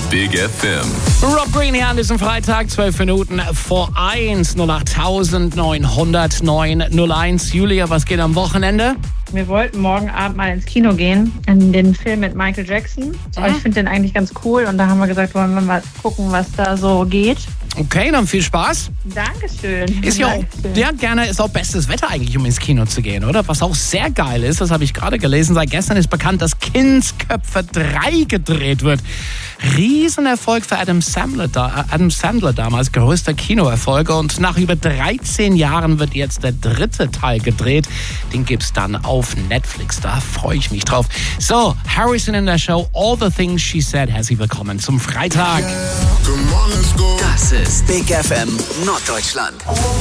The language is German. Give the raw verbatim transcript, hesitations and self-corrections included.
Big F M. Rob Green hier an diesem Freitag, zwölf Minuten vor eins, null acht neun null null neun null eins. Julia, was geht am Wochenende? Wir wollten morgen Abend mal ins Kino gehen, in den Film mit Michael Jackson. Mhm. Ich finde den eigentlich ganz cool und da haben wir gesagt, wollen wir mal gucken, was da so geht. Okay, dann viel Spaß. Dankeschön. Ist ja auch, Dankeschön. ja, gerne ist auch bestes Wetter eigentlich, um ins Kino zu gehen, oder? Was auch sehr geil ist, das habe ich gerade gelesen, seit gestern ist bekannt, dass Kindsköpfe drei gedreht wird. Riesenerfolg für Adam Sandler, da, Adam Sandler damals, größter Kinoerfolg. Und nach über dreizehn Jahren wird jetzt der dritte Teil gedreht. Den gibt's dann auf Netflix. Da freue ich mich drauf. So, Harrison in der Show, All the Things She Said. Herzlich willkommen zum Freitag. Das ist Big F M Norddeutschland.